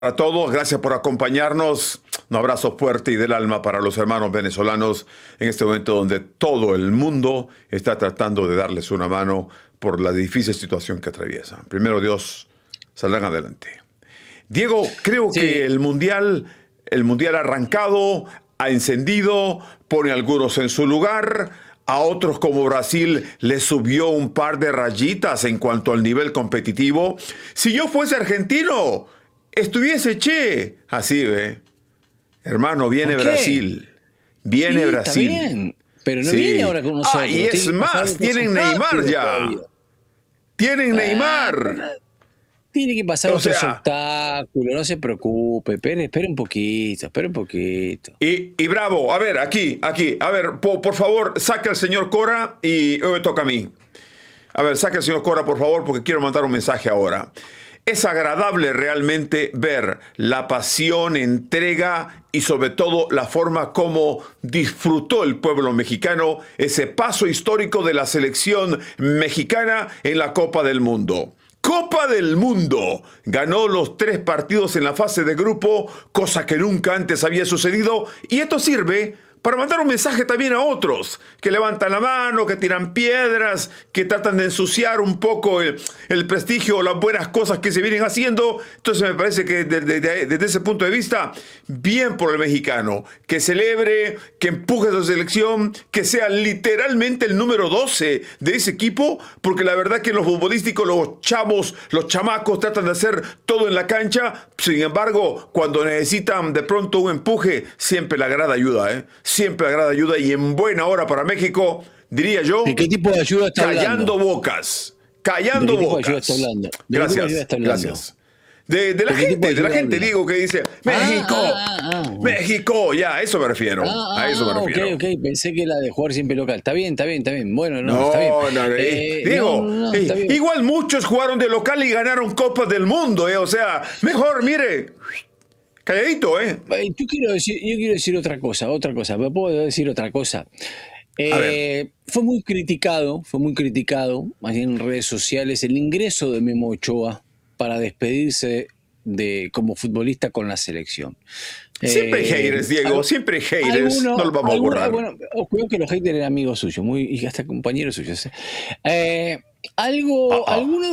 A todos, gracias por acompañarnos. Un abrazo fuerte y del alma para los hermanos venezolanos en este momento donde todo el mundo está tratando de darles una mano por la difícil situación que atraviesan. Primero Dios, saldrán adelante. Diego, creo que Sí, el mundial ha arrancado, ha encendido, pone a algunos en su lugar, a otros como Brasil le subió un par de rayitas en cuanto al nivel competitivo. Si yo fuese argentino, estuviese che. Así ve. Hermano, viene ¿por qué? Brasil. Viene Sí, está Brasil. bien, pero no viene Sí. ahora con Ah, y nosotros, es tiene que pasar más, otros tienen Neymar obstáculos todavía. ya. Tienen Pero Neymar. tiene que pasar O otros sea, obstáculos, no se preocupe, espere un poquito, espere un poquito. y bravo. A ver, aquí. A ver, por favor, saque al señor Cora y hoy me toca a mí. A ver, saque al señor Cora, por favor, porque quiero mandar un mensaje ahora. Es agradable realmente ver la pasión, entrega y sobre todo la forma como disfrutó el pueblo mexicano ese paso histórico de la selección mexicana en la Copa del Mundo. Copa del Mundo. Ganó los 3 partidos en la fase de grupo, cosa que nunca antes había sucedido, y esto sirve para mandar un mensaje también a otros que levantan la mano, que tiran piedras, que tratan de ensuciar un poco el prestigio o las buenas cosas que se vienen haciendo. Entonces me parece que desde ese punto de vista, bien por el mexicano, que celebre, que empuje a su selección, que sea literalmente el número 12 de ese equipo, porque la verdad que en lo futbolístico los chavos, los chamacos tratan de hacer todo en la cancha. Sin embargo, cuando necesitan de pronto un empuje, siempre la grada ayuda, ¿eh? Siempre la grada ayuda y en buena hora para México, diría ¿De yo, qué tipo de ayuda está callando hablando? bocas, ¿De callando qué tipo de ayuda está bocas. hablando? ¿De qué tipo de ayuda Gracias, está hablando? gracias. De ¿De qué tipo de de la ayuda gente, habla? digo, que dice, México, Ah. México, ya, a eso me refiero, a eso me Ok, refiero. ok, pensé que la de jugar siempre local. Está bien. Bueno, no, está bien. No, no, digo, No, está bien. igual muchos jugaron de local y ganaron Copas del Mundo, o sea, mejor, mire, calladito, Yo quiero decir otra cosa, ¿me puedo decir otra cosa? A ver, Fue muy criticado, más bien en redes sociales, el ingreso de Memo Ochoa para despedirse de como futbolista con la selección. siempre hay Eh, haters, Diego, al- siempre hay haters, no los vamos a borrar. bueno, cuidado que los haters eran amigos suyos, y hasta compañeros suyos. Ah, ah,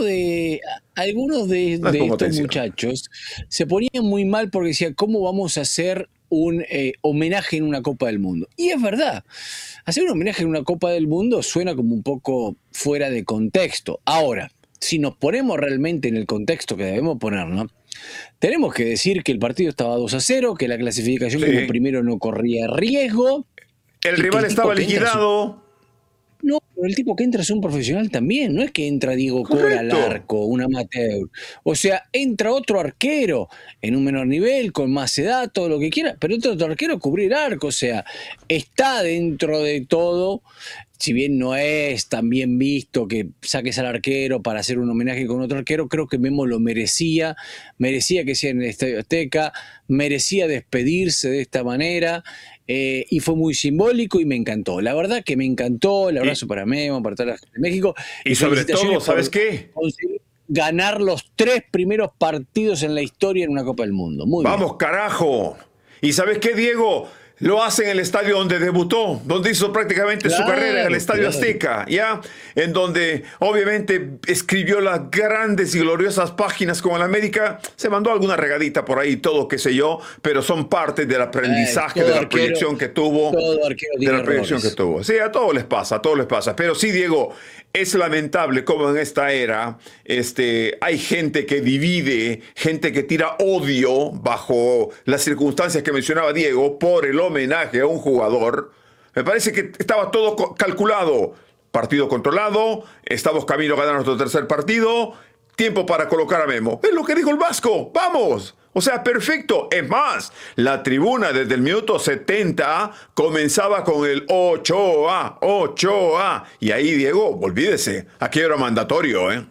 Algunos no les de pongo estos atención. muchachos se ponían muy mal porque decían, ¿cómo vamos a hacer un homenaje en una Copa del Mundo? Y es verdad, hacer un homenaje en una Copa del Mundo suena como un poco fuera de contexto. Ahora, si nos ponemos realmente en el contexto que debemos ponernos, tenemos que decir que el partido estaba 2-0, que la clasificación como Sí, primero no corría riesgo el y que rival el tipo estaba que entra liquidado, no, pero el tipo que entra es un profesional también, no es que entra Diego Cora al correcto. arco, un amateur. O sea, entra otro arquero en un menor nivel, con más edad, todo lo que quiera, pero entra otro arquero a cubrir arco. O sea, está dentro de todo, si bien no es tan bien visto que saques al arquero para hacer un homenaje con otro arquero, creo que Memo lo merecía que sea en el Estadio Azteca, merecía despedirse de esta manera. Y fue muy simbólico y me encantó. La verdad que me encantó. El abrazo Y, para Memo, para toda la gente de México. y Y sobre todo, felicitaciones ¿sabes por qué? conseguir ganar los 3 primeros partidos en la historia en una Copa del Mundo. Muy bien. Vamos, carajo. ¿Y sabes qué, Diego? Lo hace en el estadio donde debutó, donde hizo prácticamente su carrera, en el Claro, Estadio claro. Azteca, ¿ya? En donde obviamente escribió las grandes y gloriosas páginas como el América. Se mandó alguna regadita por ahí, todo, qué sé yo, pero son parte del aprendizaje, de la proyección que tuvo, Todo arquero de tiene la proyección que errores. tuvo. Sí, a todos les pasa, a todos les pasa. Pero sí, Diego, es lamentable cómo en esta era hay gente que divide, gente que tira odio bajo las circunstancias que mencionaba Diego por el homenaje a un jugador. Me parece que estaba todo calculado. Partido controlado, estamos camino a ganar nuestro tercer partido, tiempo para colocar a Memo. Es lo que dijo el Vasco, vamos. O sea, perfecto. Es más, la tribuna desde el minuto 70 comenzaba con el Ochoa, Ochoa. Y ahí, Diego, olvídese, aquí era mandatorio, ¿eh?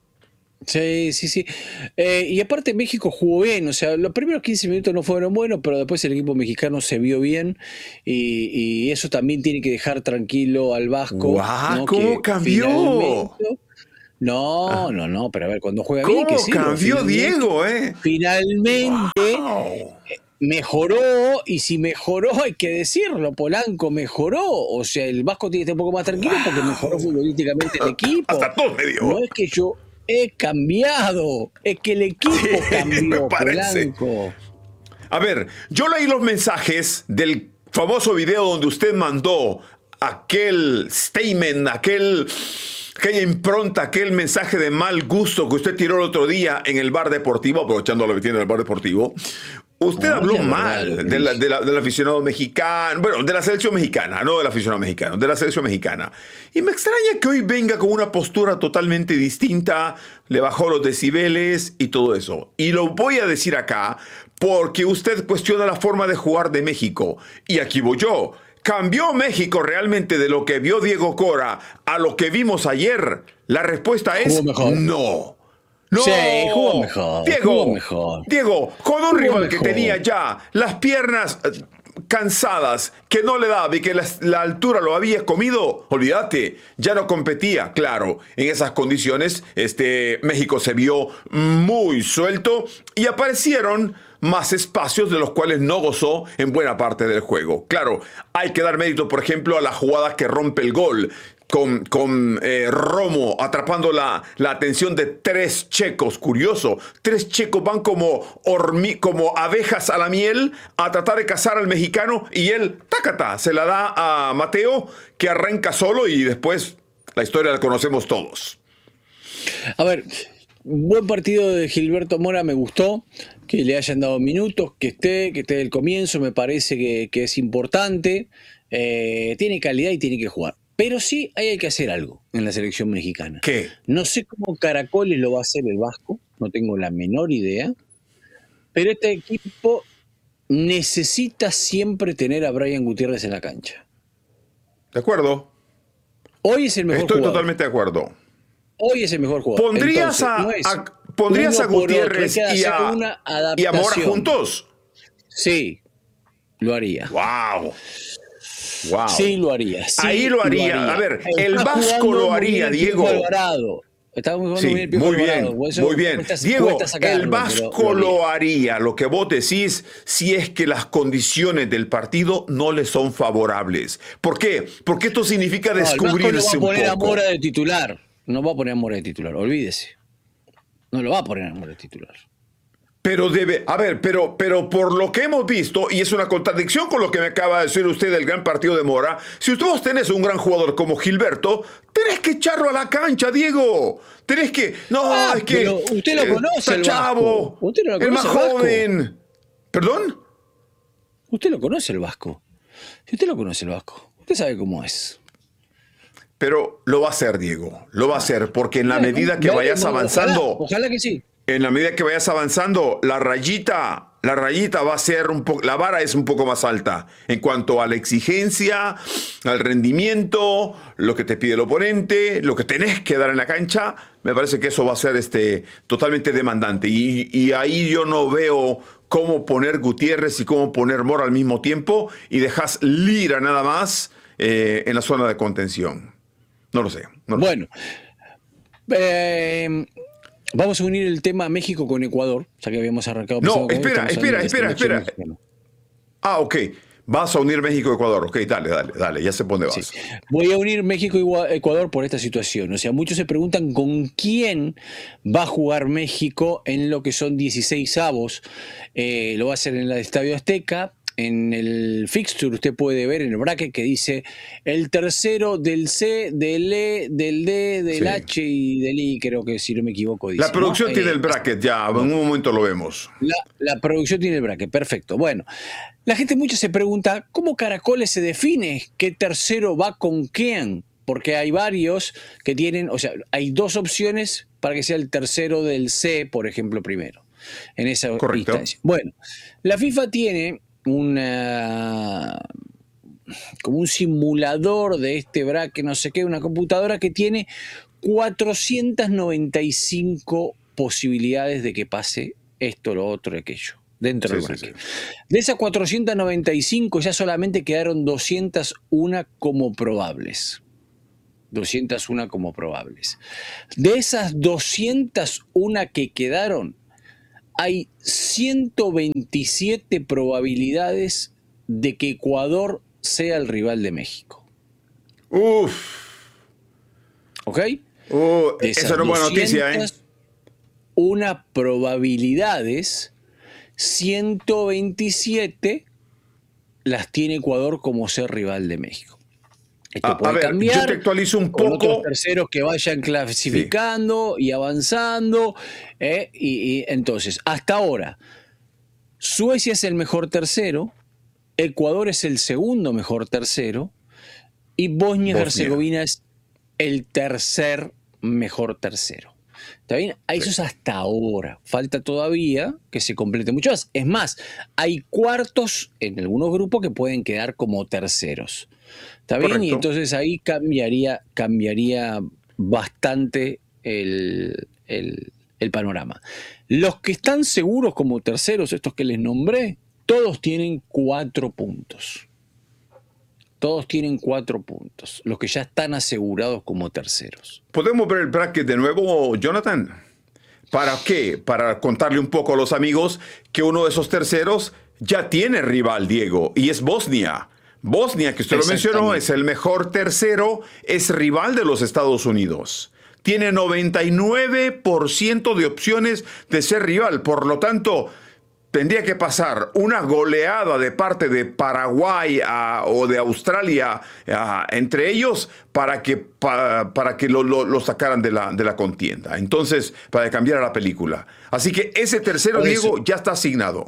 Sí. Y aparte México jugó bien, o sea, los primeros 15 minutos no fueron buenos, pero después el equipo mexicano se vio bien y eso también tiene que dejar tranquilo al Vasco, ¡Guau! ¿no? ¿Cómo Que finalmente, cambió? No, pero a ver, cuando juega bien, que ¿Cómo sí, cambió Diego, finalmente Wow. mejoró, y si mejoró, hay que decirlo, Polanco mejoró, o sea, el Vasco tiene que estar un poco más tranquilo porque mejoró Wow. futbolísticamente el equipo. Hasta tos me No dio. es que yo he cambiado, es que el equipo Me cambió, parece. Polanco. A ver, yo leí los mensajes del famoso video donde usted mandó aquel statement, aquella impronta, aquel mensaje de mal gusto que usted tiró el otro día en el bar deportivo, aprovechando la vitrina del bar deportivo. Usted No, habló es la verdad mal lo que dije. del aficionado mexicano, bueno, de la selección mexicana, no del aficionado mexicano, de la selección mexicana. Y me extraña que hoy venga con una postura totalmente distinta, le bajó los decibeles y todo eso. Y lo voy a decir acá porque usted cuestiona la forma de jugar de México. Y aquí voy yo. ¿Cambió México realmente de lo que vio Diego Cora a lo que vimos ayer? La respuesta Jugó es mejor. no. No, Sí, jugó mejor, jugó mejor. Diego, con un Jugó rival que mejor. tenía ya las piernas cansadas, que no le daba y que la altura lo había comido, olvídate, ya no competía. Claro, en esas condiciones, México se vio muy suelto y aparecieron más espacios de los cuales no gozó en buena parte del juego. Claro, hay que dar mérito, por ejemplo, a la jugada que rompe el gol con Romo atrapando la atención de 3 checos. Curioso, 3 checos van como abejas a la miel a tratar de cazar al mexicano y él, tácata, se la da a Mateo, que arranca solo y después la historia la conocemos todos. A ver, buen partido de Gilberto Mora, me gustó, que le hayan dado minutos, que esté del comienzo, me parece que es importante, tiene calidad y tiene que jugar. Pero sí hay que hacer algo en la selección mexicana. ¿Qué? No sé cómo Caracoles lo va a hacer el Vasco, no tengo la menor idea, pero este equipo necesita siempre tener a Brian Gutiérrez en la cancha. De acuerdo. Hoy es el mejor Estoy jugador. totalmente de acuerdo. Hoy es el mejor jugador. ¿Pondrías Entonces, ¿pondrías a uno por otro, Gutiérrez hay que y hacer a una Mora adaptación. juntos? Sí, lo haría. ¡Wow! Wow. Sí, lo haría. Sí, ahí lo haría. A ver, el Vasco lo haría, Diego. Está jugando Sí, bien el Piojo muy bien, Alvarado. Por eso muy bien. Diego, cuesta sacarlo, el Vasco pero lo haría. Lo que vos decís, si es que las condiciones del partido no le son favorables. ¿Por qué? Porque esto significa No, el Vasco no va descubrirse a un poner a poco. Mora de titular. No va a poner a Mora de titular, olvídese. No lo va a poner a Mora de titular. Pero pero por lo que hemos visto, y es una contradicción con lo que me acaba de decir usted del gran partido de Mora, si vos tenés un gran jugador como Gilberto, tenés que echarlo a la cancha, Diego. Tenés que... No, es que... Pero usted lo conoce, está el chavo, Vasco. Usted no lo el más conoce, el Vasco. joven. ¿Perdón? Usted lo conoce el Vasco. Si usted lo conoce el Vasco, usted sabe cómo es. Pero lo va a hacer, Diego. Lo va a hacer, porque en la medida que vayas avanzando... Ojalá que sí. En la medida que vayas avanzando, la rayita va a ser la vara es un poco más alta en cuanto a la exigencia, al rendimiento, lo que te pide el oponente, lo que tenés que dar en la cancha. Me parece que eso va a ser totalmente demandante. Y ahí yo no veo cómo poner Gutiérrez y cómo poner Mora al mismo tiempo y dejas Lira nada más en la zona de contención. No lo sé. Bueno. Vamos a unir el tema México con Ecuador, ya que habíamos arrancado. No, espera. Ah, ok. Vas a unir México y Ecuador. Ok, dale, ya sé por dónde vas. Sí. Voy a unir México y Ecuador por esta situación. O sea, muchos se preguntan con quién va a jugar México en lo que son 16avos. Lo va a hacer en el Estadio Azteca. En el fixture usted puede ver en el bracket que dice el tercero del C, del E, del D, del H y del I, creo que si no me equivoco dice. La producción tiene el bracket ya, en un momento lo vemos. La producción tiene el bracket, perfecto. Bueno, la gente mucho se pregunta, ¿cómo Caracoles se define qué tercero va con quién? Porque hay varios que tienen, o sea, hay 2 opciones para que sea el tercero del C, por ejemplo, primero, en esa instancia. Bueno, la FIFA tiene como un simulador de este bracket, no sé qué, una computadora que tiene 495 posibilidades de que pase esto, lo otro, aquello, dentro del bracket. Sí. De esas 495 ya solamente quedaron 201 como probables. 201 como probables. De esas 201 que quedaron, hay 127 probabilidades de que Ecuador sea el rival de México. Uf. ¿Ok? Esa no es buena noticia, ¿eh? Una probabilidades, 127 las tiene Ecuador como ser rival de México. Esto puede cambiar. Yo te actualizo un con poco. Otros terceros que vayan clasificando y avanzando. Y entonces, hasta ahora, Suecia es el mejor tercero, Ecuador es el segundo mejor tercero y Bosnia y Herzegovina es el tercer mejor tercero. ¿Está bien? Eso es hasta ahora. Falta todavía que se complete mucho más. Es más, hay cuartos en algunos grupos que pueden quedar como terceros. ¿Está bien? Correcto. Y entonces ahí cambiaría bastante el panorama. Los que están seguros como terceros, estos que les nombré, todos tienen 4 puntos. Todos tienen 4 puntos, los que ya están asegurados como terceros. ¿Podemos ver el bracket de nuevo, Jonathan? ¿Para qué? Para contarle un poco a los amigos que uno de esos terceros ya tiene rival, Diego, y es Bosnia. Bosnia, que usted lo mencionó, es el mejor tercero, es rival de los Estados Unidos. Tiene 99% de opciones de ser rival, por lo tanto, tendría que pasar una goleada de parte de Paraguay o de Australia entre ellos para que lo sacaran de la contienda. Entonces, para cambiar la película. Así que ese tercero, Diego, ya está asignado.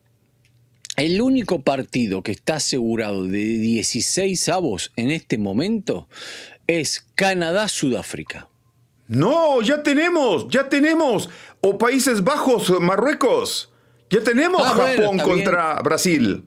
El único partido que está asegurado de 16 avos en este momento es Canadá-Sudáfrica. No, ya tenemos. O Países Bajos, Marruecos. Ya tenemos Japón contra Brasil.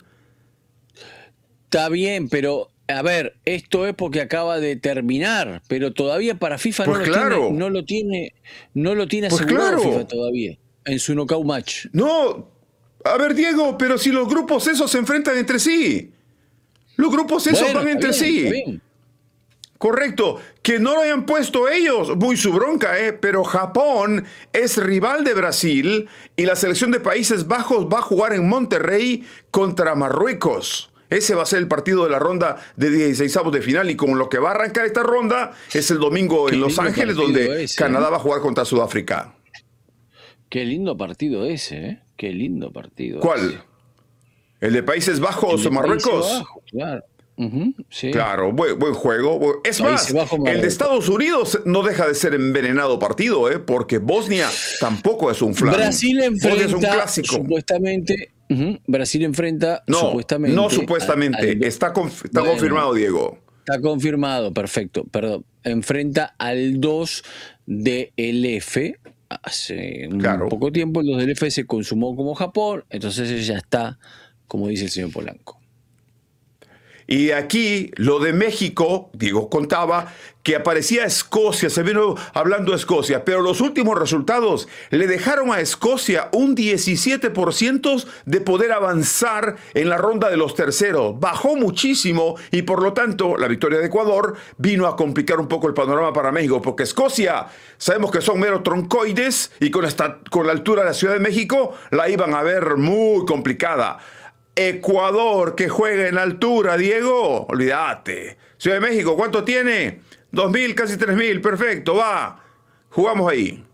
Está bien, pero a ver, esto es porque acaba de terminar, pero todavía para FIFA no lo tiene asegurado FIFA todavía en su knockout match. No, a ver, Diego, pero si los grupos esos se enfrentan entre sí. Los grupos esos van entre sí. Está bien. Correcto, que no lo hayan puesto ellos, muy su bronca, pero Japón es rival de Brasil y la selección de Países Bajos va a jugar en Monterrey contra Marruecos. Ese va a ser el partido de la ronda de 16avos de final y con lo que va a arrancar esta ronda es el domingo en Los Ángeles, donde Canadá va a jugar contra Sudáfrica. Qué lindo partido ese, Qué lindo partido. ¿Cuál? ¿El de Países Bajos o Marruecos? Países Bajos, claro. Sí. Claro, buen juego. Es más, el de Estados Unidos no deja de ser envenenado partido, porque Bosnia tampoco es un flan. Brasil enfrenta, es un clásico. Supuestamente, Brasil enfrenta supuestamente. No supuestamente, está confirmado, Diego. Está confirmado, perfecto, perdón. Enfrenta al 2 del F. Hace un poco tiempo el 2 del F se consumó como Japón, entonces ya está, como dice el señor Polanco. Y aquí, lo de México, Diego contaba que aparecía Escocia, se vino hablando de Escocia, pero los últimos resultados le dejaron a Escocia un 17% de poder avanzar en la ronda de los terceros. Bajó muchísimo y por lo tanto la victoria de Ecuador vino a complicar un poco el panorama para México, porque Escocia, sabemos que son mero troncoides y con la altura de la Ciudad de México la iban a ver muy complicada. Ecuador, que juega en altura, Diego, olvídate. Ciudad de México, ¿cuánto tiene? 2.000, casi 3.000, perfecto, va. Jugamos ahí.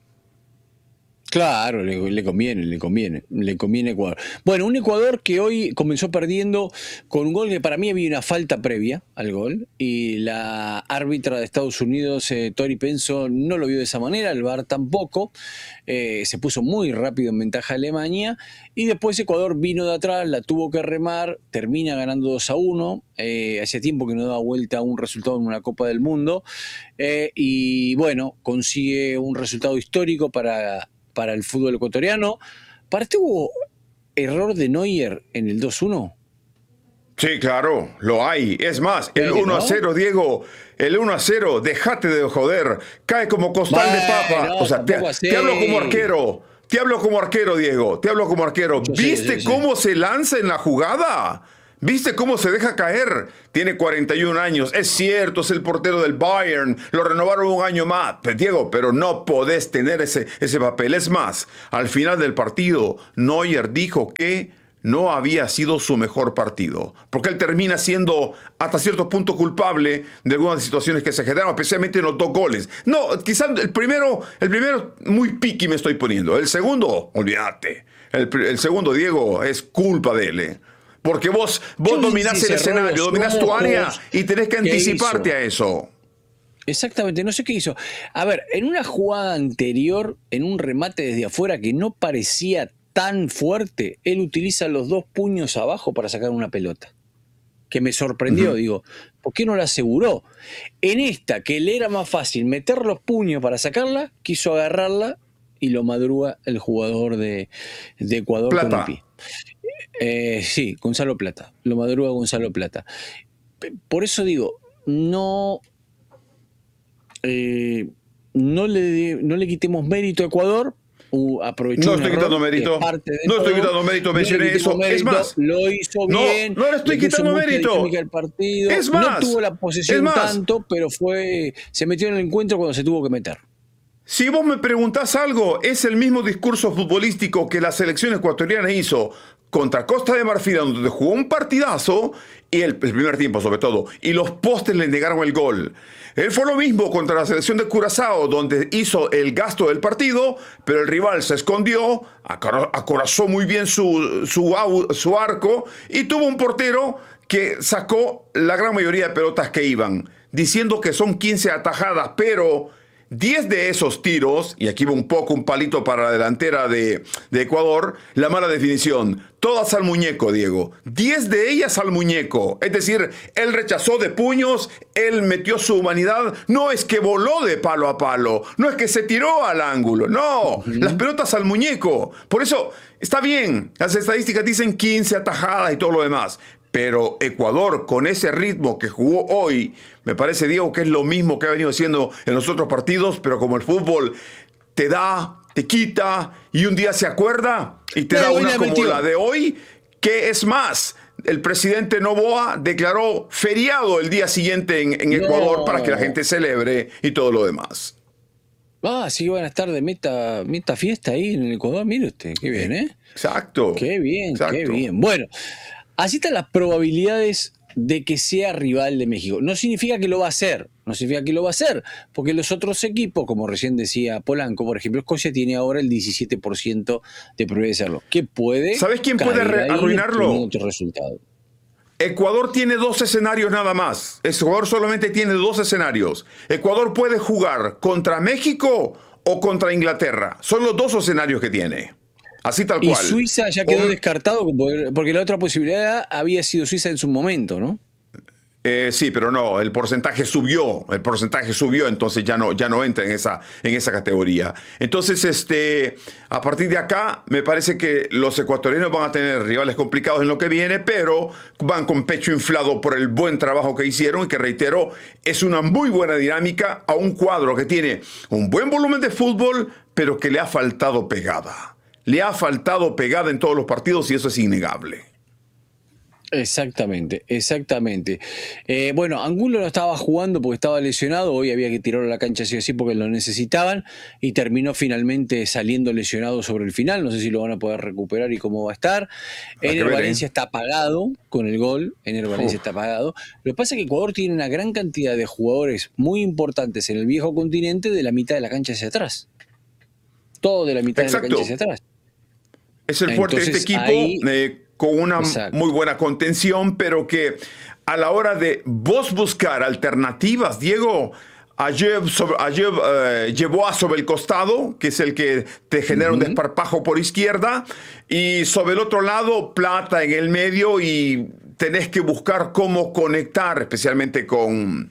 Claro, le conviene Ecuador. Bueno, un Ecuador que hoy comenzó perdiendo con un gol que para mí había una falta previa al gol y la árbitra de Estados Unidos, Tori Penso, no lo vio de esa manera, el VAR tampoco, se puso muy rápido en ventaja Alemania y después Ecuador vino de atrás, la tuvo que remar, termina ganando 2-1, hacía tiempo que no daba vuelta a un resultado en una Copa del Mundo y bueno, consigue un resultado histórico para el fútbol ecuatoriano. ¿Para ti hubo error de Neuer en el 2-1? Sí, claro, lo hay. Es más, el 1-0, Diego, el 1-0, déjate de joder, cae como costal de papa. O sea, te hablo como arquero. Te hablo como arquero, Diego. Te hablo como arquero. ¿Viste cómo se lanza en la jugada? ¿Viste cómo se deja caer? Tiene 41 años. Es cierto, es el portero del Bayern. Lo renovaron un año más. Diego, pero no podés tener ese papel. Es más, al final del partido, Neuer dijo que no había sido su mejor partido. Porque él termina siendo hasta cierto punto culpable de algunas situaciones que se generaron, especialmente en los 2 goles. No, quizás el primero muy piqui me estoy poniendo. El segundo, olvídate. El segundo, Diego, es culpa de él. Porque vos dominás el escenario, dominás tu área y tenés que anticiparte a eso. Exactamente, no sé qué hizo. A ver, en una jugada anterior, en un remate desde afuera que no parecía tan fuerte, él utiliza los 2 puños abajo para sacar una pelota. Que me sorprendió, digo, ¿por qué no la aseguró? En esta, que le era más fácil meter los puños para sacarla, quiso agarrarla y lo madruga el jugador de Ecuador Plata. con el pie. Sí, Gonzalo Plata. Lo madruga Gonzalo Plata. Por eso digo, no le quitemos mérito a Ecuador. Aprovechó no estoy quitando mérito. No estoy quitando mérito, mencioné eso. Es más, lo hizo bien. No le estoy quitando mérito. Es más, no tuvo la posesión tanto, pero se metió en el encuentro cuando se tuvo que meter. Si vos me preguntás algo, es el mismo discurso futbolístico que la selección ecuatoriana hizo contra Costa de Marfil, donde jugó un partidazo, y el primer tiempo sobre todo, y los postes le negaron el gol. Él fue lo mismo contra la selección de Curazao, donde hizo el gasto del partido, pero el rival se escondió, acorazó muy bien su arco, y tuvo un portero que sacó la gran mayoría de pelotas que iban, diciendo que son 15 atajadas, pero 10 de esos tiros, y aquí va un poco un palito para la delantera de Ecuador, la mala definición, todas al muñeco, Diego. 10 de ellas al muñeco. Es decir, él rechazó de puños, él metió su humanidad. No es que voló de palo a palo, no es que se tiró al ángulo, no, las pelotas al muñeco. Por eso, está bien, las estadísticas dicen 15 atajadas y todo lo demás. Pero Ecuador, con ese ritmo que jugó hoy, me parece, Diego, que es lo mismo que ha venido haciendo en los otros partidos, pero como el fútbol te da, te quita, y un día se acuerda y te da una como la de hoy, que es más, el presidente Noboa declaró feriado el día siguiente en Ecuador para que la gente celebre y todo lo demás. Sí, van a estar de meta fiesta ahí en el Ecuador, mire usted, qué bien, ¿eh? Exacto. Qué bien, exacto. Qué bien. Bueno, así están las probabilidades de que sea rival de México. No significa que lo va a hacer, porque los otros equipos, como recién decía Polanco, por ejemplo, Escocia tiene ahora el 17% de probabilidad de serlo. ¿Qué puede? ¿Sabes quién puede arruinarlo? Otro resultado. Ecuador tiene 2 escenarios nada más. Ecuador solamente tiene 2 escenarios. Ecuador puede jugar contra México o contra Inglaterra. Son los 2 escenarios que tiene. Así tal cual. Y Suiza ya quedó descartado, porque la otra posibilidad había sido Suiza en su momento, ¿no? Sí, pero no, el porcentaje subió, entonces ya no entra en esa categoría. Entonces, a partir de acá, me parece que los ecuatorianos van a tener rivales complicados en lo que viene, pero van con pecho inflado por el buen trabajo que hicieron y que, reitero, es una muy buena dinámica a un cuadro que tiene un buen volumen de fútbol, pero que le ha faltado pegada. Le ha faltado pegada en todos los partidos y eso es innegable. Exactamente. Bueno, Angulo no estaba jugando porque estaba lesionado, hoy había que tirarlo a la cancha sí o sí porque lo necesitaban y terminó finalmente saliendo lesionado sobre el final, no sé si lo van a poder recuperar y cómo va a estar. Ener Valencia está apagado con el gol, está apagado. Lo que pasa es que Ecuador tiene una gran cantidad de jugadores muy importantes en el viejo continente de la mitad de la cancha hacia atrás. Todo de la mitad de la cancha hacia atrás. Es el fuerte de este equipo, con una muy buena contención, pero que a la hora de vos buscar alternativas, Diego, llevó a sobre el costado, que es el que te genera un desparpajo por izquierda, y sobre el otro lado, Plata en el medio, y tenés que buscar cómo conectar, especialmente con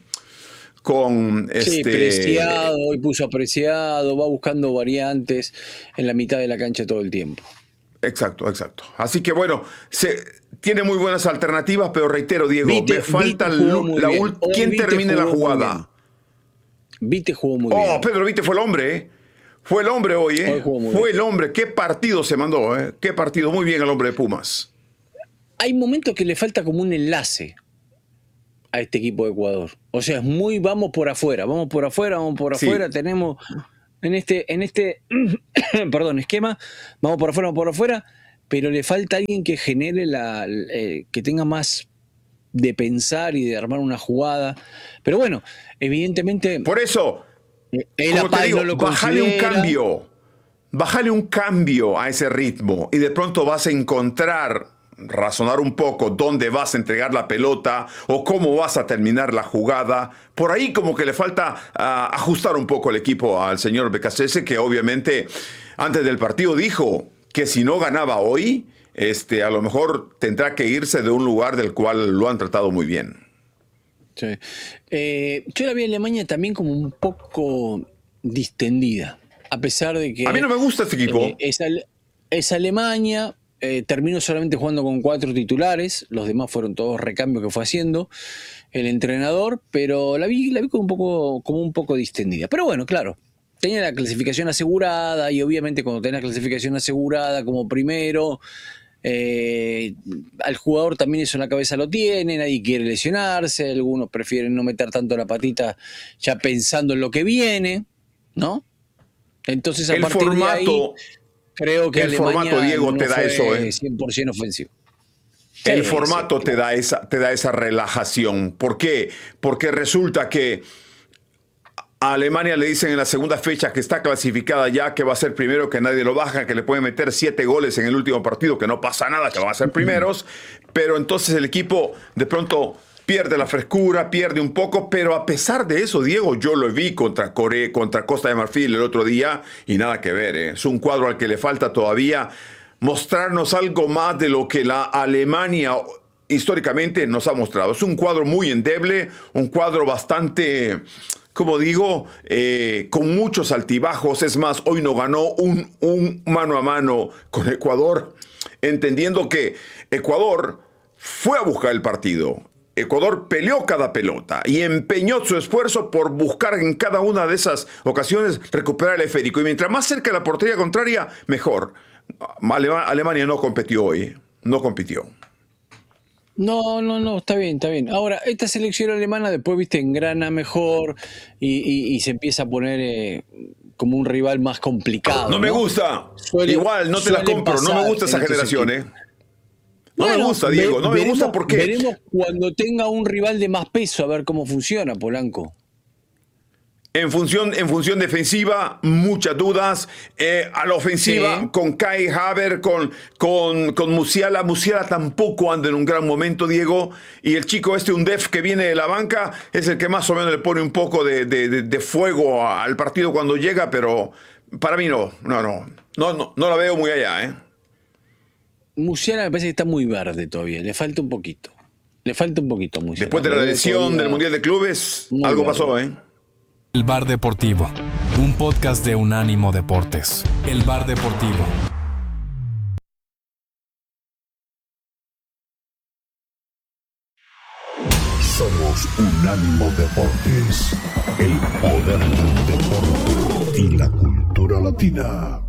Preciado, hoy puso a Preciado, va buscando variantes en la mitad de la cancha todo el tiempo. Exacto. Así que bueno, tiene muy buenas alternativas, pero reitero, Diego, me falta quién termine la jugada. Vite jugó muy bien. Pedro Vite fue el hombre, ¿eh? Fue el hombre hoy, ¿eh? Fue el hombre. Qué partido se mandó, ¿eh? Qué partido. Muy bien el hombre de Pumas. hay momentos que le falta como un enlace a este equipo de Ecuador. O sea, es muy vamos por afuera, Sí. tenemos en este perdón, esquema, vamos por afuera, pero le falta alguien que genere que tenga más de pensar y de armar una jugada. Pero bueno, evidentemente Por eso, el como te APAI no digo, lo bájale un considera. cambio. Bájale un cambio a ese ritmo y de pronto vas a encontrar, razonar un poco dónde vas a entregar la pelota o cómo vas a terminar la jugada. Por ahí como que le falta ajustar un poco el equipo al señor Becasese, que obviamente antes del partido dijo que si no ganaba hoy, a lo mejor tendrá que irse de un lugar del cual lo han tratado muy bien. Sí. Yo la vi en Alemania también como un poco distendida, a pesar de A mí que no me gusta este equipo. es Alemania, terminó solamente jugando con 4 titulares, los demás fueron todos recambios que fue haciendo el entrenador, pero la vi como un poco distendida. Pero bueno, claro, tenía la clasificación asegurada y obviamente cuando tenés la clasificación asegurada como primero, al jugador también eso en la cabeza lo tiene, nadie quiere lesionarse, algunos prefieren no meter tanto la patita ya pensando en lo que viene, ¿no? Entonces a El partir de ahí formato, creo que el formato, Alemania Diego, no te da fue eso, 100% ofensivo. El Sí, sí, formato claro. te da esa relajación. ¿Por qué? Porque resulta que a Alemania le dicen en la segunda fecha que está clasificada ya, que va a ser primero, que nadie lo baja, que le pueden meter 7 goles en el último partido, que no pasa nada, que van a ser primeros. Pero entonces el equipo de pronto pierde la frescura, pierde un poco, pero a pesar de eso, Diego, yo lo vi contra Corea, contra Costa de Marfil el otro día y nada que ver. Es un cuadro al que le falta todavía mostrarnos algo más de lo que la Alemania históricamente nos ha mostrado. Es un cuadro muy endeble, un cuadro bastante, como digo, con muchos altibajos. Es más, hoy no ganó un mano a mano con Ecuador, entendiendo que Ecuador fue a buscar el partido. Ecuador peleó cada pelota y empeñó su esfuerzo por buscar en cada una de esas ocasiones recuperar el esférico. Y mientras más cerca de la portería contraria, mejor. Alemania no compitió hoy, no compitió. No, está bien, está bien. Ahora, esta selección alemana después, viste, engrana mejor y se empieza a poner como un rival más complicado, No me ¿no? gusta. Igual, no te la Suelen compro. No me pasar gusta en esa estos generación, equipos. No me Bueno, gusta, Diego. No me gusta porque veremos cuando tenga un rival de más peso a ver cómo funciona, Polanco. en función defensiva, muchas dudas. A la ofensiva, Sí. con Kai Havertz, con Musiala. Musiala tampoco anda en un gran momento, Diego. Y el chico Undef, que viene de la banca, es el que más o menos le pone un poco de fuego al partido cuando llega, pero para mí no la veo muy allá, Musiala me parece que está muy verde todavía, le falta un poquito. Le falta un poquito a Musiala. Después de la Lo veo lesión todavía del Mundial de Clubes, muy algo verde. pasó, El Bar Deportivo, un podcast de Unánimo Deportes. El Bar Deportivo. Somos Unánimo Deportes, el poder del deporte y la cultura latina.